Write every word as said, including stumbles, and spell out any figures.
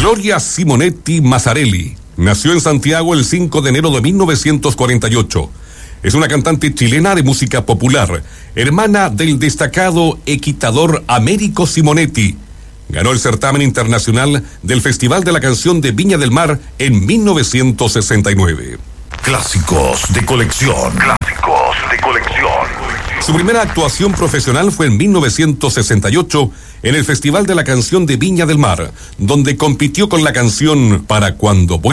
Gloria Simonetti Mazzarelli nació en Santiago el cinco de enero de mil novecientos cuarenta y ocho. Es una cantante chilena de música popular, hermana del destacado equitador Américo Simonetti. Ganó el certamen internacional del Festival de la Canción de Viña del Mar en mil novecientos sesenta y nueve. Clásicos de colección. Clásicos de colección. Su primera actuación profesional fue en mil novecientos sesenta y ocho en el Festival de la Canción de Viña del Mar, donde compitió con la canción Para cuando voy